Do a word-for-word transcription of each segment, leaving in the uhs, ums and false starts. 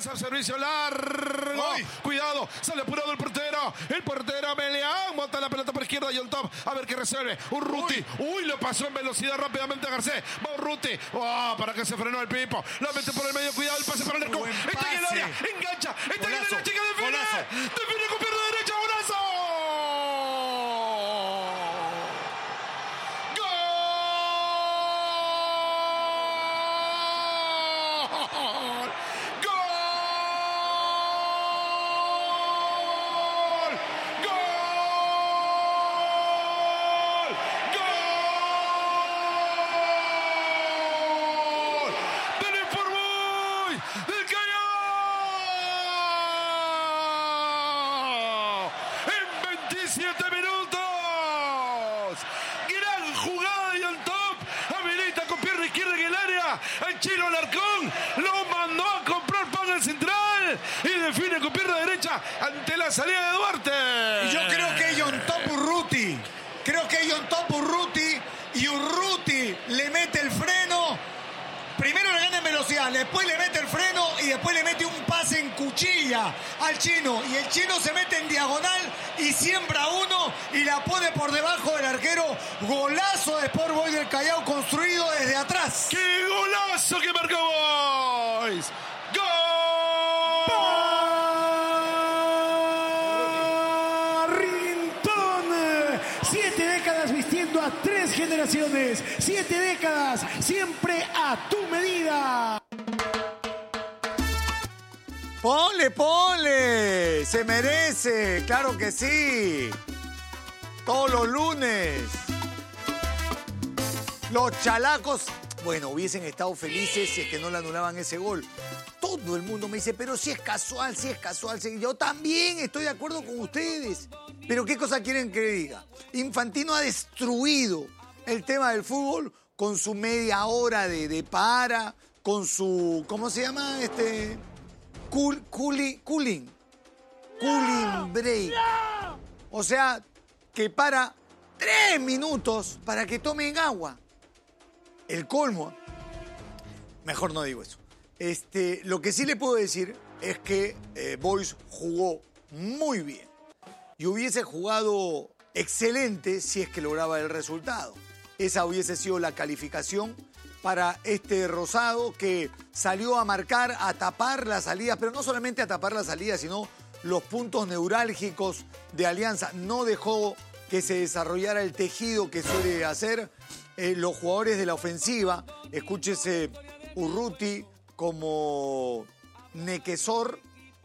lanza servicio largo. Uy. Cuidado, sale apurado el portero. El portero Meleán bota la pelota por izquierda y on top. A ver qué resuelve. Urruti. Uy. Uy, lo pasó en velocidad rápidamente a Garcés. Va Urruti. Oh, para que se frenó el Pipo. La mete por el medio. Cuidado, el pase para el arco. Buen Está en el pase. área. Engancha. Está Golazo. en el área. Chica, define. Golazo. Define con pierna derecha. Golazo. siete minutos. Gran jugada y on top. Habilita con pierna izquierda en el área. El chino Alarcón lo mandó a comprar pan al central. Y define con pierna derecha ante la salida de Duarte. Y yo creo que hay on top Urruti. Creo que hay on top Urruti. Y Urruti le mete el freno. Primero le gana en velocidad, después le mete el freno y después le mete un pase en cuchilla al chino. Y el chino se mete en diagonal y siembra uno y la pone por debajo del arquero. Golazo de Sport Boys del Callao construido desde atrás. ¡Qué golazo que marcó Boys! ¡Gol! Rintón, siete décadas vistiendo a tres generaciones, siete décadas siempre a tu medida. Ponle, ponle, se merece, claro que sí. Todos los lunes. Los chalacos, bueno, hubiesen estado felices si es que no le anulaban ese gol. Todo el mundo me dice, pero si es casual, si es casual. Si... Yo también estoy de acuerdo con ustedes. Pero ¿qué cosa quieren que diga? Infantino ha destruido el tema del fútbol con su media hora de, de para, con su, ¿cómo se llama? Este, cool, cooling, cooling, cooling break. O sea, que para tres minutos para que tomen agua. El colmo. Mejor no digo eso. Este, lo que sí le puedo decir es que eh, Boys jugó muy bien y hubiese jugado excelente si es que lograba el resultado. Esa hubiese sido la calificación para este Rosado que salió a marcar, a tapar las salidas, pero no solamente a tapar las salidas, sino los puntos neurálgicos de Alianza. No dejó que se desarrollara el tejido que suele hacer eh, los jugadores de la ofensiva. Escúchese Urruti como Nequesor.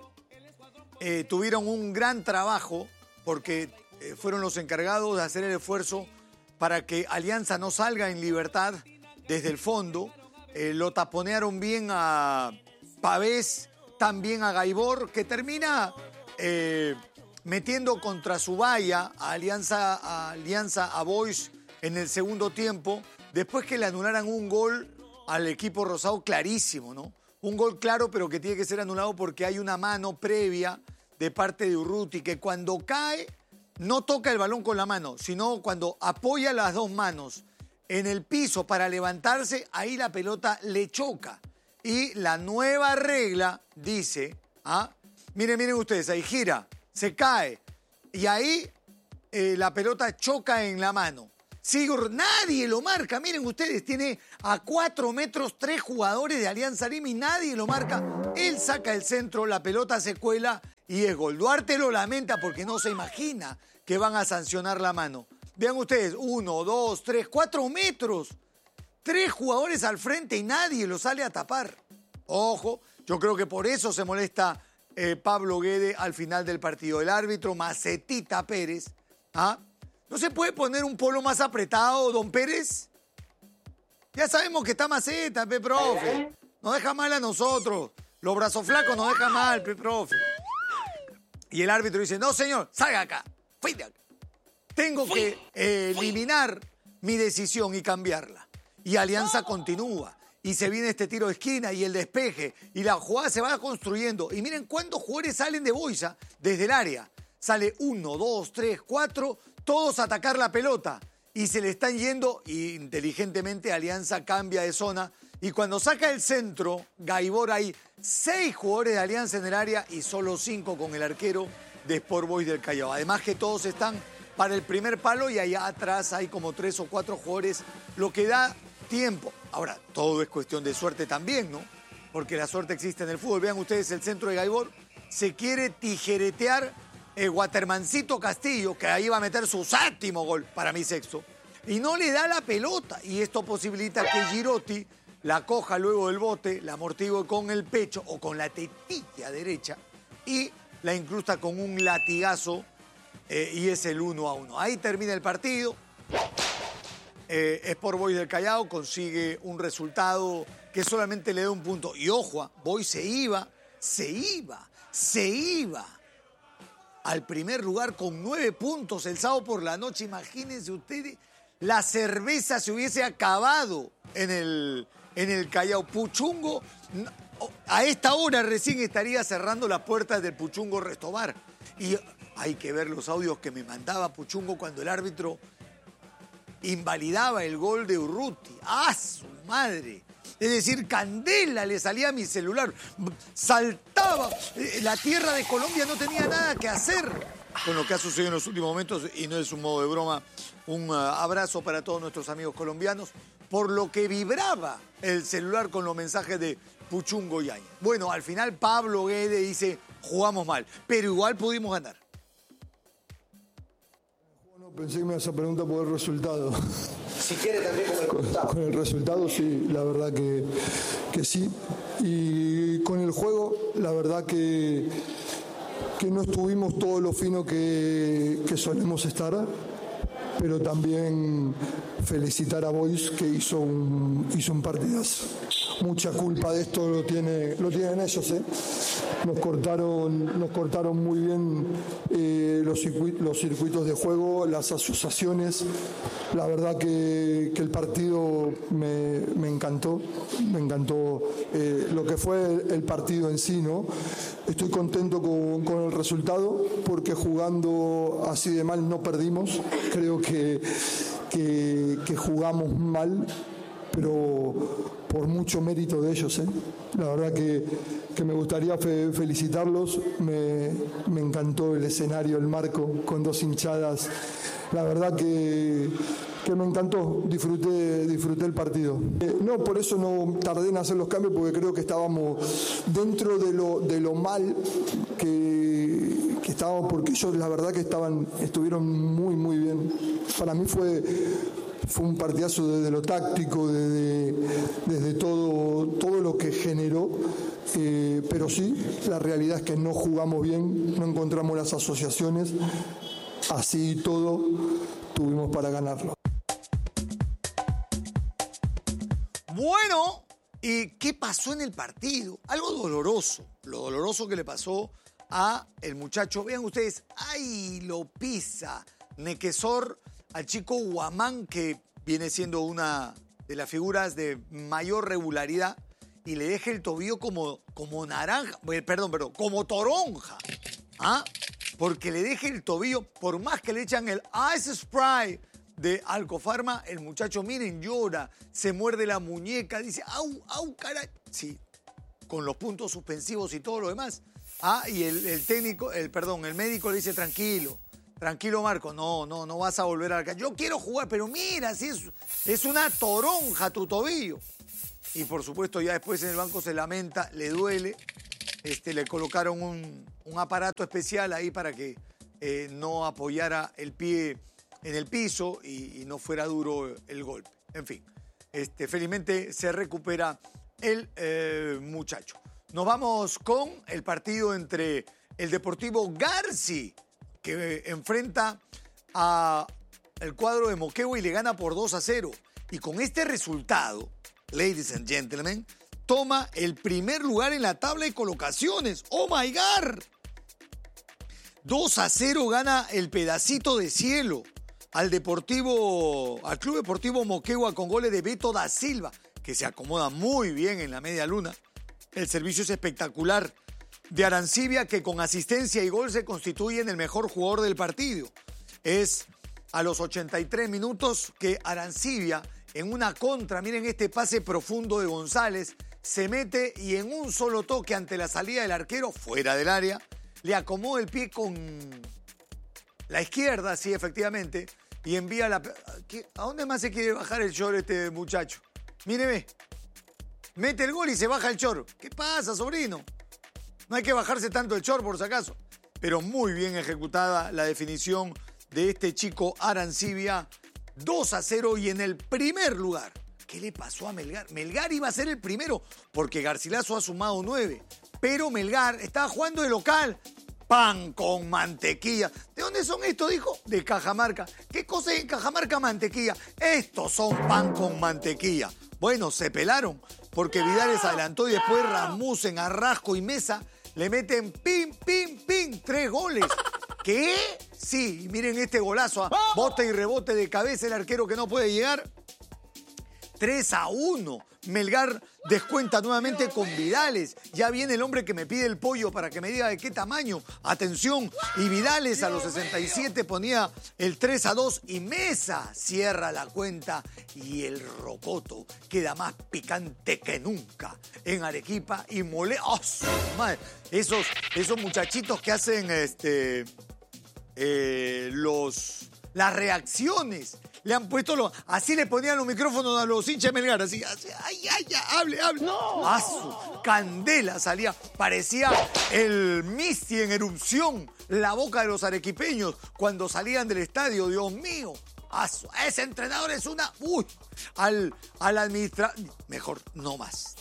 Eh, tuvieron un gran trabajo porque eh, fueron los encargados de hacer el esfuerzo para que Alianza no salga en libertad desde el fondo. Eh, lo taponearon bien a Pavés, también a Gaibor, que termina eh, metiendo contra su valla a Alianza, a Alianza, a Boys en el segundo tiempo, después que le anularan un gol al equipo rosado clarísimo, ¿no? Un gol claro, pero que tiene que ser anulado porque hay una mano previa de parte de Urruti, que cuando cae no toca el balón con la mano, sino cuando apoya las dos manos en el piso para levantarse, ahí la pelota le choca. Y la nueva regla dice, ¿ah? Miren, miren ustedes, ahí gira, se cae, y ahí eh, la pelota choca en la mano. Sigur, nadie lo marca, miren ustedes, tiene a cuatro metros tres jugadores de Alianza Lima y nadie lo marca. Él saca el centro, la pelota se cuela y es gol. Duarte lo lamenta porque no se imagina que van a sancionar la mano. Vean ustedes, uno, dos, tres, cuatro metros. Tres jugadores al frente y nadie lo sale a tapar. Ojo, yo creo que por eso se molesta eh, Pablo Guede al final del partido. El árbitro Macetita Pérez, ¿ah? ¿No se puede poner un polo más apretado, don Pérez? Ya sabemos que está Maceta, pe, profe. Nos deja mal a nosotros. Los brazos flacos nos dejan mal, pe, profe. Y el árbitro dice, no, señor, salga acá. Fui de acá. Tengo Fui. que eh, eliminar mi decisión y cambiarla. Y Alianza continúa. Y se viene este tiro de esquina y el despeje. Y la jugada se va construyendo. Y miren cuántos jugadores salen de Boisa desde el área. Sale uno, dos, tres, cuatro... Todos a atacar la pelota y se le están yendo y inteligentemente Alianza cambia de zona Y cuando saca el centro, Gaibor, hay seis jugadores de Alianza en el área y solo cinco con el arquero de Sport Boys del Callao. Además que todos están para el primer palo y allá atrás hay como tres o cuatro jugadores, lo que da tiempo. Ahora, todo es cuestión de suerte también, ¿no? Porque la suerte existe en el fútbol. Vean ustedes el centro de Gaibor. Se quiere tijeretear el Watermancito Castillo, que ahí va a meter su séptimo gol, para mí sexto. Y no le da la pelota. Y esto posibilita que Girotti la coja luego del bote, la amortigue con el pecho o con la tetilla derecha y la incrusta con un latigazo eh, y es el uno a uno. Ahí termina el partido. Eh, Sport Boys del Callao consigue un resultado que solamente le da un punto. Y ojo, Boys se iba, se iba, se iba al primer lugar con nueve puntos el sábado por la noche. Imagínense ustedes, la cerveza se hubiese acabado en el... En el Callao. Puchungo, a esta hora recién estaría cerrando las puertas del Puchungo Restobar. Y hay que ver los audios que me mandaba Puchungo cuando el árbitro invalidaba el gol de Urruti. ¡Ah, su madre! Es decir, candela le salía a mi celular. Saltaba. La tierra de Colombia no tenía nada que hacer con lo que ha sucedido en los últimos momentos. Y no es un modo de broma. Un abrazo para todos nuestros amigos colombianos. Por lo que vibraba el celular con los mensajes de Puchungo Yáñez. Bueno, al final Pablo Guede dice, jugamos mal, pero igual pudimos ganar. No, pensé que me ibas a preguntar por el resultado. Si quiere también con el resultado. Con, con el resultado, sí, la verdad que, que sí. Y con el juego, la verdad que, que no estuvimos todo lo fino que, que solemos estar. Pero también felicitar a Boys, que hizo un, hizo un partidazo. Mucha culpa de esto lo, tiene, lo tienen ellos, ¿eh? Nos cortaron, nos cortaron muy bien eh, los, circuitos, los circuitos de juego, las asociaciones. La verdad que, que el partido me, me encantó, me encantó eh, lo que fue el, el partido en sí, ¿no? Estoy contento con, con el resultado porque jugando así de mal no perdimos. Creo que, que, que jugamos mal, pero por mucho mérito de ellos, ¿eh? La verdad que, que me gustaría fe, felicitarlos. Me, me encantó el escenario, el marco, con dos hinchadas. La verdad que, que me encantó, disfruté, disfruté el partido. Eh, no, por eso no tardé en hacer los cambios, porque creo que estábamos dentro de lo, de lo mal que, que estábamos, porque ellos la verdad que estaban, estuvieron muy, muy bien. Para mí fue... Fue un partidazo desde lo táctico, desde, desde todo, todo lo que generó, eh, pero sí, la realidad es que no jugamos bien, no encontramos las asociaciones, así todo tuvimos para ganarlo. Bueno, ¿y qué pasó en el partido? Algo doloroso, lo doloroso que le pasó a el muchacho. Vean ustedes, ¡ay, lo pisa! Nequesor al chico Guamán, que viene siendo una de las figuras de mayor regularidad, y le deja el tobillo como, como naranja, perdón, perdón, como toronja. ¿Ah? Porque le deja el tobillo, por más que le echan el Ice Spray de Alcofarma, el muchacho, miren, llora, se muerde la muñeca, dice, au, au, caray. Sí, con los puntos suspensivos y todo lo demás. Ah, y el, el técnico, el, perdón, el médico le dice, tranquilo. Tranquilo, Marco, no, no, no vas a volver a la cancha. Yo quiero jugar, pero mira, si es, es una toronja tu tobillo. Y por supuesto ya después en el banco se lamenta, le duele. Este, le colocaron un, un aparato especial ahí para que eh, no apoyara el pie en el piso y, y no fuera duro el golpe. En fin, este, felizmente se recupera el eh, muchacho. Nos vamos con el partido entre el Deportivo Garci, que enfrenta al cuadro de Moquegua y le gana por dos a cero. Y con este resultado, ladies and gentlemen, toma el primer lugar en la tabla de colocaciones. ¡Oh, my God! dos a cero gana el pedacito de cielo al Deportivo, al Club Deportivo Moquegua con goles de Beto da Silva, que se acomoda muy bien en la media luna. El servicio es espectacular de Arancibia, que con asistencia y gol se constituye en el mejor jugador del partido. Es a los ochenta y tres minutos que Arancibia en una contra. Miren este pase profundo de González. Se mete y en un solo toque ante la salida del arquero, fuera del área, le acomoda el pie con la izquierda, sí, efectivamente, y envía la... ¿A dónde más se quiere bajar el short este muchacho? Míreme. Mete el gol y se baja el short. ¿Qué pasa, sobrino? No hay que bajarse tanto el short, por si acaso. Pero muy bien ejecutada la definición de este chico Arancibia. dos a cero y en el primer lugar. ¿Qué le pasó a Melgar? Melgar iba a ser el primero porque Garcilaso ha sumado nueve. Pero Melgar estaba jugando de local. Pan con mantequilla. ¿De dónde son estos, dijo? De Cajamarca. ¿Qué cosa es en Cajamarca mantequilla? Estos son pan con mantequilla. Bueno, se pelaron porque Vidales adelantó y después Rasmussen, Arrasco y Mesa le meten pim, pim, pim, tres goles. ¿Qué? Sí, y miren este golazo. ¿Ah? Bote y rebote de cabeza el arquero que no puede llegar. tres a uno. Melgar descuenta nuevamente con Vidales. Ya viene el hombre que me pide el pollo para que me diga de qué tamaño. Atención. Y Vidales a los sesenta y siete ponía el tres a dos y Mesa cierra la cuenta. Y el rocoto queda más picante que nunca en Arequipa y mole. ¡Oh, su madre! Esos, esos muchachitos que hacen este, eh, los, las reacciones. Le han puesto los... Así le ponían los micrófonos a los hinchas de Melgar. Así, así ay, ay, ay, hable, hable. ¡No! A su candela salía. Parecía el Misti en erupción. La boca de los arequipeños cuando salían del estadio. Dios mío. A su, ese entrenador es una... Uy. Al, al administrador... Mejor, no más.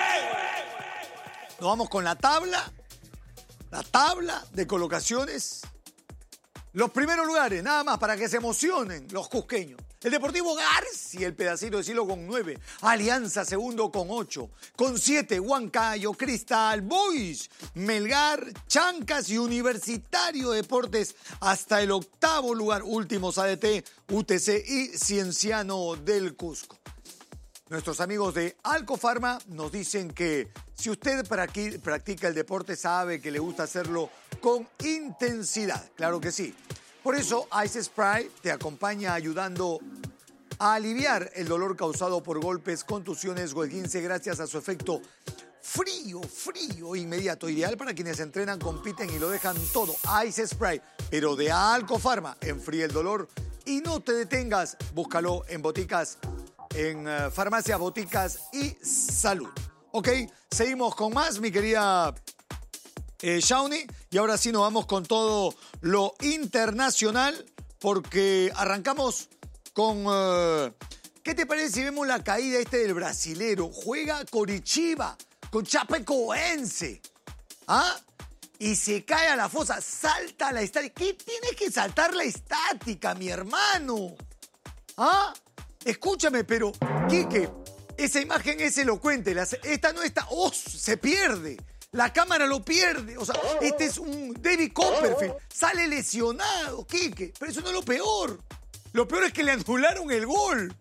Nos vamos con la tabla. La tabla de colocaciones... Los primeros lugares, nada más, para que se emocionen los cusqueños. El Deportivo García, el pedacito de cielo con nueve. Alianza segundo con ocho. Con siete, Huancayo, Cristal, Boys, Melgar, Chancas y Universitario Deportes hasta el octavo lugar. Últimos A D T, U T C y Cienciano del Cusco. Nuestros amigos de Alcofarma nos dicen que si usted practica el deporte sabe que le gusta hacerlo con intensidad. Claro que sí. Por eso Ice Spray te acompaña ayudando a aliviar el dolor causado por golpes, contusiones o esguince gracias a su efecto frío, frío, inmediato. Ideal para quienes entrenan, compiten y lo dejan todo. Ice Spray, pero de Alcofarma. Enfría el dolor y no te detengas. Búscalo en boticas, en uh, farmacias, boticas y salud. Ok, seguimos con más, mi querida eh, Shawnee. Y ahora sí nos vamos con todo lo internacional porque arrancamos con... Uh, ¿Qué te parece si vemos la caída este del brasilero? Juega Coritiba con Chapecoense. ¿Ah? Y se cae a la fosa, salta la estática. ¿Qué tiene que saltar la estática, mi hermano? ¿Ah? Escúchame, pero, Quique, esa imagen es elocuente. Esta no está... ¡Oh! Se pierde. La cámara lo pierde. O sea, este es un David Copperfield. Sale lesionado, Quique. Pero eso no es lo peor. Lo peor es que le anularon el gol.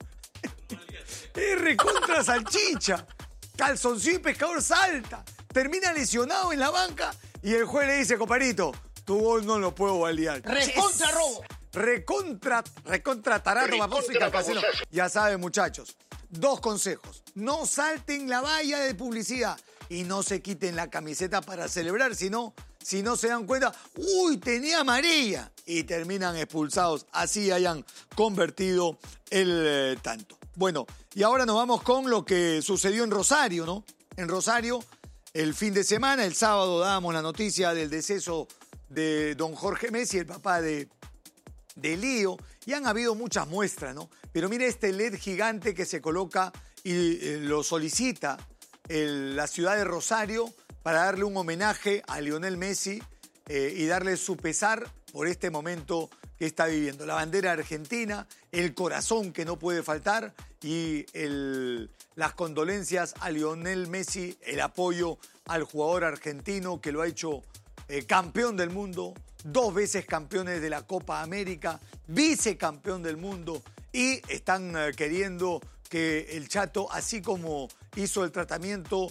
Es recontra salchicha. Calzoncillo y pescador salta. Termina lesionado en la banca y el juez le dice, compadrito, tu gol no lo puedo validar. Recontra robo. Recontra, recontra tarato, vamos y casino. Ya saben, muchachos, dos consejos. No salten la valla de publicidad y no se quiten la camiseta para celebrar, sino, si no se dan cuenta, uy, tenía amarilla. Y terminan expulsados, así hayan convertido el eh, tanto. Bueno, y ahora nos vamos con lo que sucedió en Rosario, ¿no? En Rosario, el fin de semana, el sábado dábamos la noticia del deceso de don Jorge Messi, el papá de, de Lío, y han habido muchas muestras, ¿no? Pero mire este L E D gigante que se coloca y eh, lo solicita el, la ciudad de Rosario para darle un homenaje a Lionel Messi eh, y darle su pesar por este momento que está viviendo. La bandera argentina, el corazón que no puede faltar y el, las condolencias a Lionel Messi, el apoyo al jugador argentino que lo ha hecho eh, campeón del mundo, dos veces campeones de la Copa América, vicecampeón del mundo y están eh, queriendo que el Chato, así como hizo el tratamiento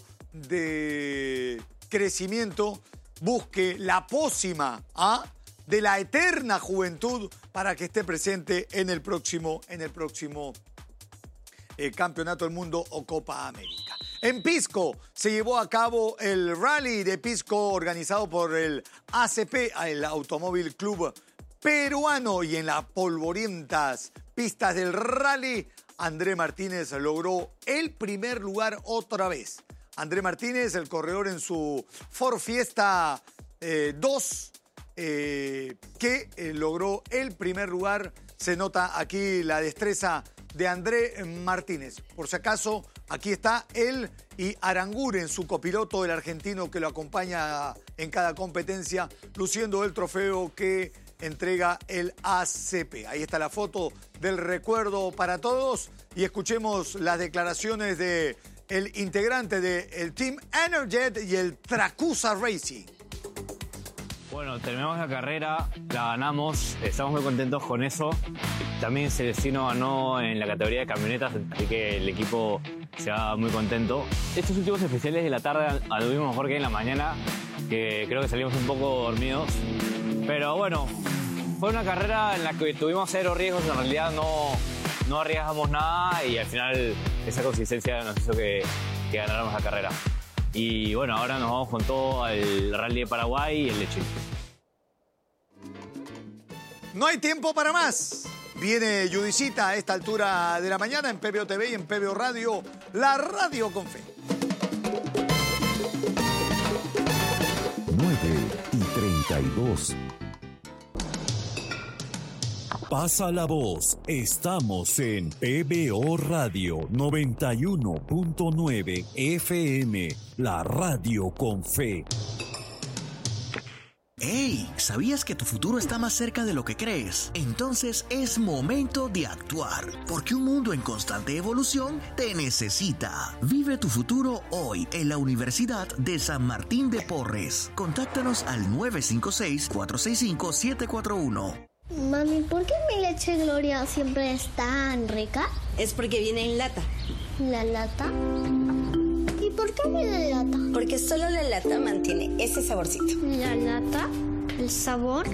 de crecimiento, busque la pócima, ¿ah? de la eterna juventud para que esté presente en el próximo, en el próximo eh, Campeonato del Mundo o Copa América. En Pisco se llevó a cabo el Rally de Pisco organizado por el A C P, el Automóvil Club Peruano, y en las polvorientas pistas del Rally, André Martínez logró el primer lugar otra vez. André Martínez, el corredor en su Ford Fiesta eh, dos, eh, que eh, logró el primer lugar. Se nota aquí la destreza de André Martínez. Por si acaso, aquí está él y Aranguren, su copiloto, el argentino que lo acompaña en cada competencia, luciendo el trofeo que entrega el A C P. Ahí está la foto del recuerdo para todos y escuchemos las declaraciones de el integrante del Team Energet y el Tracusa Racing. Bueno, terminamos la carrera, la ganamos, estamos muy contentos con eso. También Celestino ganó en la categoría de camionetas, así que el equipo se va muy contento. Estos últimos especiales de la tarde anduvimos mejor que en la mañana, que creo que salimos un poco dormidos. Pero bueno, fue una carrera en la que tuvimos cero riesgos, en realidad no, no arriesgamos nada y al final esa consistencia nos hizo que, que ganáramos la carrera. Y bueno, ahora nos vamos con todo al Rally de Paraguay y el de Chile. No hay tiempo para más. Viene Judicita a esta altura de la mañana en P B O T V y en P B O Radio, la radio con fe. nueve y treinta y dos. Pasa la voz. Estamos en P B O Radio noventa y uno punto nueve F M, la radio con fe. ¡Hey! ¿Sabías que tu futuro está más cerca de lo que crees? Entonces es momento de actuar, porque un mundo en constante evolución te necesita. Vive tu futuro hoy en la Universidad de San Martín de Porres. Contáctanos al nueve cinco seis, cuatro seis cinco, siete cuatro uno. Mami, ¿por qué mi leche Gloria siempre es tan rica? Es porque viene en lata. ¿La lata? ¿Y por qué viene en lata? Porque solo la lata mantiene ese saborcito. ¿La lata? ¿El sabor?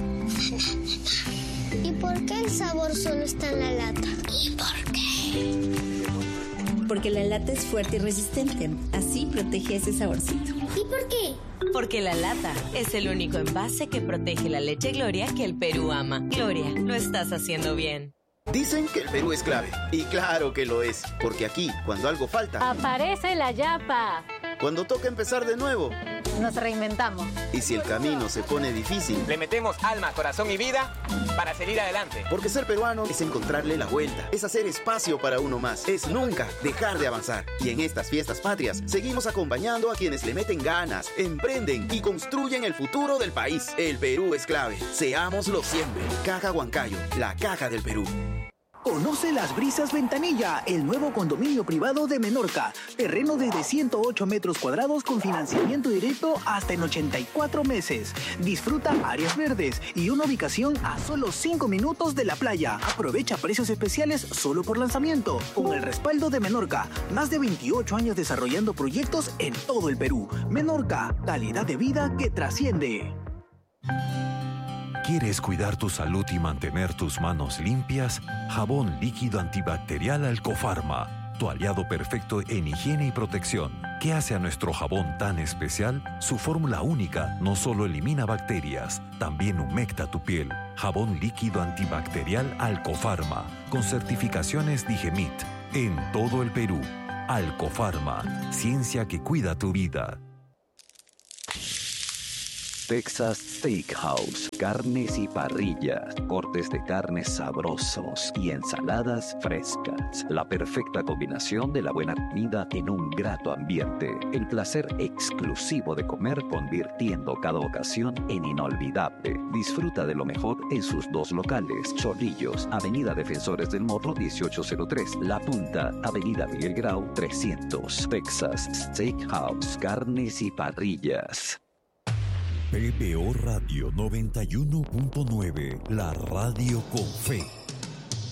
¿Y por qué el sabor solo está en la lata? ¿Y por qué? Porque la lata es fuerte y resistente. Así protege ese saborcito. ¿Y por qué? Porque la lata es el único envase que protege la leche Gloria que el Perú ama. Gloria, lo estás haciendo bien. Dicen que el Perú es clave. Y claro que lo es. Porque aquí, cuando algo falta... aparece la yapa. Cuando toca empezar de nuevo... nos reinventamos. Y si el camino se pone difícil... le metemos alma, corazón y vida para seguir adelante. Porque ser peruano es encontrarle la vuelta. Es hacer espacio para uno más. Es nunca dejar de avanzar. Y en estas fiestas patrias, seguimos acompañando a quienes le meten ganas, emprenden y construyen el futuro del país. El Perú es clave. Seámoslo siempre. Caja Huancayo, la caja del Perú. Conoce Las Brisas Ventanilla, el nuevo condominio privado de Menorca. Terreno desde ciento ocho metros cuadrados con financiamiento directo hasta en ochenta y cuatro meses. Disfruta áreas verdes y una ubicación a solo cinco minutos de la playa. Aprovecha precios especiales solo por lanzamiento. Con el respaldo de Menorca, más de veintiocho años desarrollando proyectos en todo el Perú. Menorca, calidad de vida que trasciende. ¿Quieres cuidar tu salud y mantener tus manos limpias? Jabón líquido antibacterial Alcofarma, tu aliado perfecto en higiene y protección. ¿Qué hace a nuestro jabón tan especial? Su fórmula única no solo elimina bacterias, también humecta tu piel. Jabón líquido antibacterial Alcofarma, con certificaciones Digemit, en todo el Perú. Alcofarma, ciencia que cuida tu vida. Texas Steakhouse, carnes y parrillas, cortes de carnes sabrosos y ensaladas frescas. La perfecta combinación de la buena comida en un grato ambiente. El placer exclusivo de comer convirtiendo cada ocasión en inolvidable. Disfruta de lo mejor en sus dos locales. Chorrillos, Avenida Defensores del Morro dieciocho cero tres. La Punta, Avenida Miguel Grau trescientos. Texas Steakhouse, carnes y parrillas. P B O Radio noventa y uno punto nueve, la radio con fe.